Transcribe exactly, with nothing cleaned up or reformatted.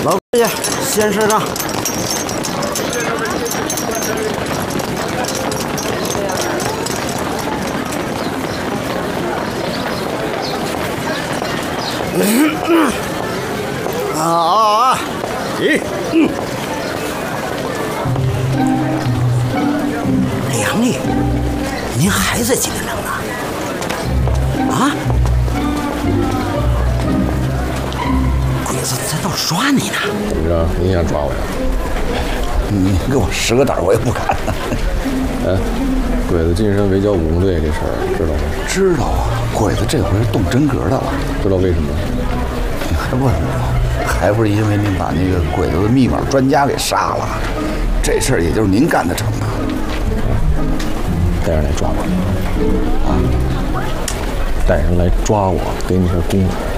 老爷，先试上。啊啊！咦，嗯。梁丽，您还在金陵城呢？啊？鬼子在倒抓你呢！ 怎么着？你想抓我呀？ 你给我十个胆，我也不敢。 哎，鬼子晋升围剿武工队这事儿知道吗？ 知道啊，鬼子这回是动真格的了。 知道为什么？ 你还问我？还不是因为您把那个鬼子的密码专家给杀了？这事儿也就是您干得成啊？ 带人来抓我啊！带人来抓我，给你份功劳。